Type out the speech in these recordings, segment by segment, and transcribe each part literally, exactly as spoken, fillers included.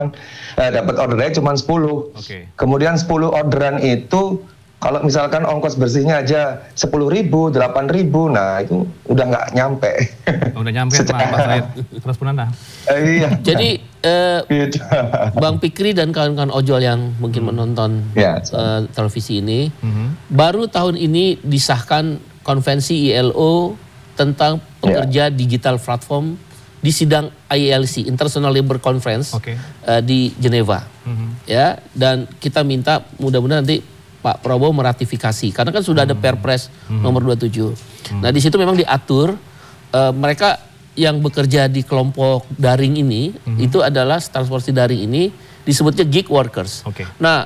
eh, dapat ordernya cuma sepuluh. Oke. Kemudian sepuluh orderan itu kalau misalkan ongkos bersihnya aja sepuluh ribu, delapan ribu, nah itu udah nggak nyampe. Udah nyampe Pak Said. Terus Punanda. Eh, iya. Jadi eh, Gitu. Bang Fikri dan kawan-kawan ojol yang mungkin menonton Ya, eh, televisi ini, Mhm. baru tahun ini disahkan konvensi I L O tentang pekerja digital platform di sidang I L C International Labour Conference Oke. eh, di Geneva. Mhm. Ya, dan kita minta mudah-mudahan nanti Pak Prabowo meratifikasi karena kan sudah ada Perpres nomor dua puluh tujuh. Nah, di situ memang diatur eh, mereka yang bekerja di kelompok daring ini itu adalah transportasi daring ini disebutnya gig workers. Oke. Nah,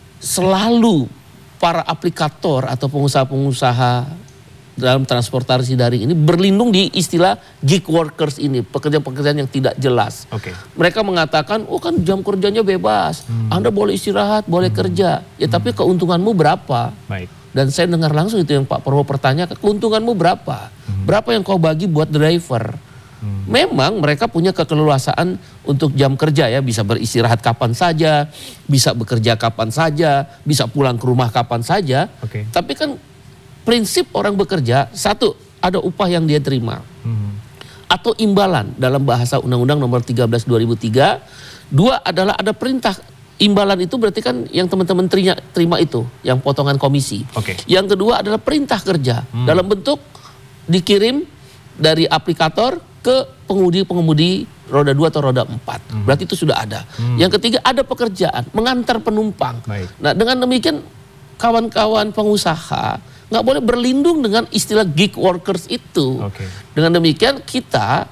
selalu para aplikator atau pengusaha-pengusaha dalam transportasi daring ini berlindung di istilah gig workers ini, pekerjaan-pekerjaan yang tidak jelas. Oke. Mereka mengatakan, oh kan jam kerjanya bebas, Anda boleh istirahat, boleh kerja, ya tapi keuntunganmu berapa? Baik. Dan saya dengar langsung itu yang Pak Prabowo pertanyakan, keuntunganmu berapa? Berapa yang kau bagi buat driver? Memang mereka punya keleluasaan untuk jam kerja ya, bisa beristirahat kapan saja, bisa bekerja kapan saja, bisa pulang ke rumah kapan saja. Oke. Tapi kan prinsip orang bekerja, satu, ada upah yang dia terima. Mhm. Atau imbalan dalam bahasa Undang-Undang nomor tiga belas dua ribu tiga. Dua adalah ada perintah. Imbalan itu berarti kan yang teman-teman terima, terima itu, yang potongan komisi. Oke. Yang kedua adalah perintah kerja dalam bentuk dikirim dari aplikator ke pengemudi-pengemudi roda dua atau roda empat. Berarti itu sudah ada. Yang ketiga ada pekerjaan, mengantar penumpang. Baik. Nah, dengan demikian kawan-kawan pengusaha nggak boleh berlindung dengan istilah gig workers itu. Oke. Dengan demikian kita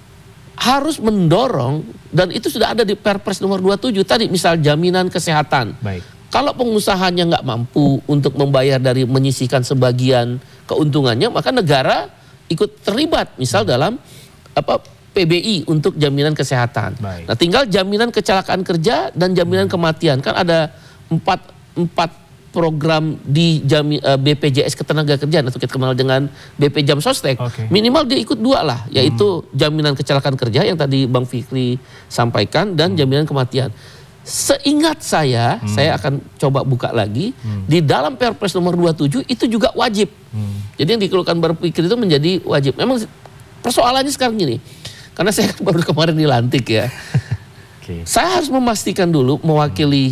harus mendorong, dan itu sudah ada di Perpres nomor dua puluh tujuh tadi, misal jaminan kesehatan. Baik. Kalau pengusahanya nggak mampu untuk membayar dari menyisihkan sebagian keuntungannya, maka negara ikut terlibat, misal dalam apa P B I untuk jaminan kesehatan. Baik. Nah, tinggal jaminan kecelakaan kerja dan jaminan kematian, kan ada empat empat program di jami, uh, B P J S Ketenagakerjaan atau kita kenal dengan B P Jam Sostek. Oke. Minimal dia ikut dua lah, yaitu jaminan kecelakaan kerja yang tadi Bang Fikri sampaikan dan jaminan kematian. Seingat saya, saya akan coba buka lagi, di dalam Perpres nomor dua puluh tujuh itu juga wajib. Jadi yang dikeluhkan Bang Fikri itu menjadi wajib. Memang persoalannya sekarang gini, karena saya baru kemarin dilantik ya. Oke. Saya harus memastikan dulu mewakili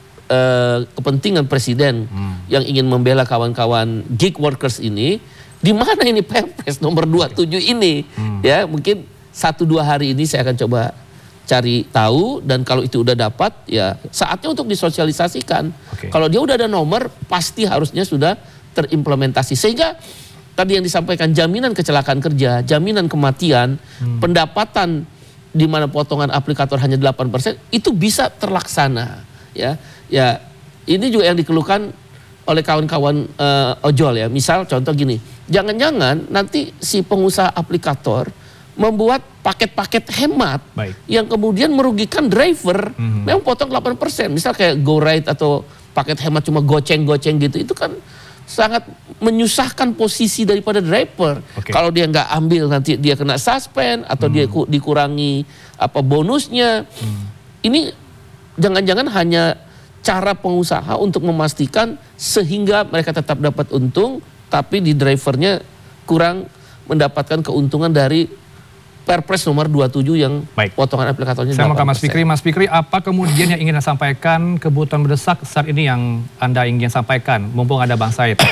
eh, kepentingan presiden yang ingin membela kawan-kawan gig workers ini, di mana ini Perpres nomor dua puluh tujuh ini. Ya, mungkin satu dua hari ini saya akan coba cari tahu, dan kalau itu udah dapat ya saatnya untuk disosialisasikan. Oke. Kalau dia udah ada nomor, pasti harusnya sudah terimplementasi. Sehingga tadi yang disampaikan jaminan kecelakaan kerja, jaminan kematian, pendapatan di mana potongan aplikator hanya delapan persen itu bisa terlaksana ya. Ya, ini juga yang dikeluhkan oleh kawan-kawan eh, ojol ya. Misal contoh gini, jangan-jangan nanti si pengusaha aplikator membuat paket-paket hemat Baik. yang kemudian merugikan driver. Mhm. Memang potong delapan persen. Misal kayak GoRide atau paket hemat cuma goceng-goceng gitu, itu kan sangat menyusahkan posisi daripada driver. Oke. Kalau dia nggak ambil nanti dia kena suspend atau dia ku- dikurangi apa bonusnya. Ini jangan-jangan hanya cara pengusaha untuk memastikan sehingga mereka tetap dapat untung, tapi di drivernya kurang mendapatkan keuntungan dari Perpres nomor dua puluh tujuh yang Baik. potongan aplikatornya Saya mau ke delapan Mas persen. Fikri. Mas Fikri, apa kemudian yang ingin Anda sampaikan, kebutuhan mendesak saat ini yang Anda ingin sampaikan, mumpung ada Bang Said?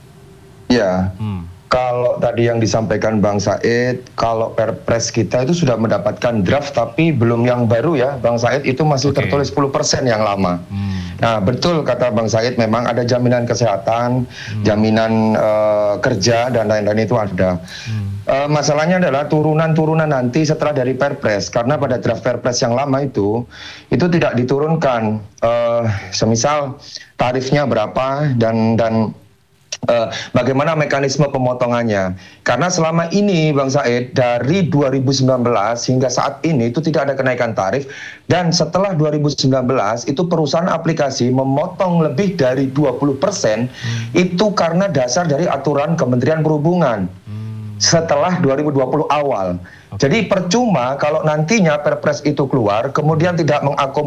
Ya, Hmm. kalau tadi yang disampaikan Bang Said, kalau Perpres kita itu sudah mendapatkan draft tapi belum yang baru ya, Bang Said, itu masih Oke. tertulis sepuluh persen yang lama. Hmm. Nah, betul kata Bang Said, memang ada jaminan kesehatan, jaminan eh, kerja dan lain-lain itu ada. Eh, masalahnya adalah turunan-turunan nanti setelah dari Perpres, karena pada draft Perpres yang lama itu itu tidak diturunkan. Eh, semisal tarifnya berapa dan dan eh, bagaimana mekanisme pemotongannya. Karena selama ini Bang Said, dari dua ribu sembilan belas hingga saat ini itu tidak ada kenaikan tarif, dan setelah dua ribu sembilan belas itu perusahaan aplikasi memotong lebih dari dua puluh persen itu karena dasar dari aturan Kementerian Perhubungan setelah dua ribu dua puluh awal. Jadi percuma kalau nantinya Perpres itu keluar, kemudian tidak mengakomodasi